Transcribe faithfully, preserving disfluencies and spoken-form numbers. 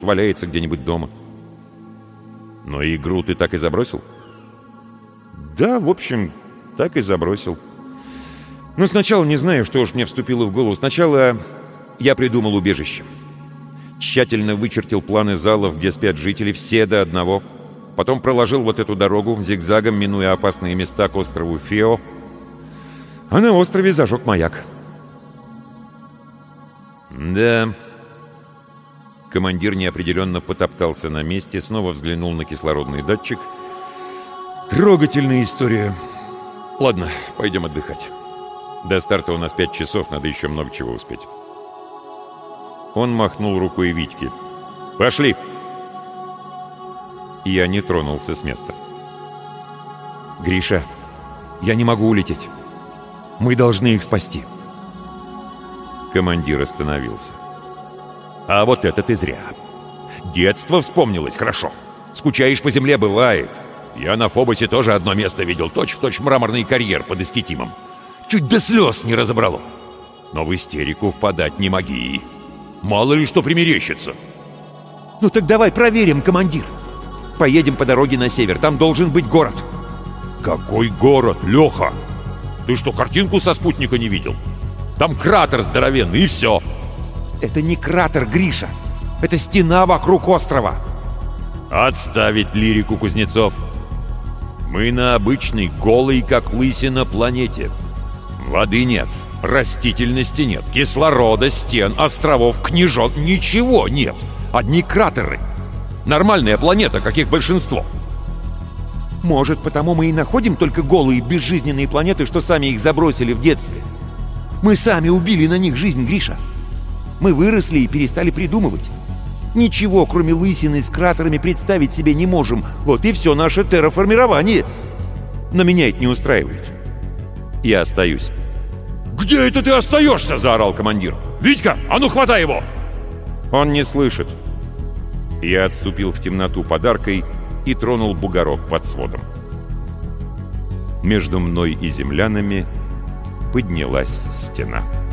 валяется где-нибудь дома. Но игру ты так и забросил? Да, в общем, так и забросил. Но сначала не знаю, что уж мне вступило в голову. Сначала я придумал убежище. Тщательно вычертил планы залов, где спят жители, все до одного. Потом проложил вот эту дорогу зигзагом, минуя опасные места к острову Фео. А на острове зажег маяк. Да. Командир неопределенно потоптался на месте, снова взглянул на кислородный датчик. Трогательная история. Ладно, пойдем отдыхать. До старта у нас пять часов, надо еще много чего успеть. Он махнул рукой Витьке. «Пошли!» Я не тронулся с места. «Гриша, я не могу улететь. Мы должны их спасти». Командир остановился. «А вот это ты зря. Детство вспомнилось, хорошо. Скучаешь по земле, бывает. Я на Фобосе тоже одно место видел, точь-в-точь мраморный карьер под Эскетимом. Чуть до слез не разобрало. Но в истерику впадать не моги. Мало ли что примерещится». «Ну так давай проверим, командир. Поедем по дороге на север, там должен быть город». «Какой город, Леха? Ты что, картинку со спутника не видел? Там кратер здоровенный, и все». «Это не кратер, Гриша. Это стена вокруг острова». «Отставить лирику, Кузнецов. Мы на обычной, голой, как лысина, планете. Воды нет, растительности нет, кислорода, стен, островов, княжон, ничего нет. Одни кратеры. Нормальная планета, каких большинство». «Может, потому мы и находим только голые, безжизненные планеты, что сами их забросили в детстве. Мы сами убили на них жизнь, Гриша. Мы выросли и перестали придумывать. Ничего, кроме лысины с кратерами, представить себе не можем. Вот и все наше терраформирование. Но меня это не устраивает. Я остаюсь». «Где это ты остаешься?» — заорал командир. «Витька, а ну хватай его!» Он не слышит. Я отступил в темноту подаркой и тронул бугорок под сводом. Между мной и землянами поднялась стена.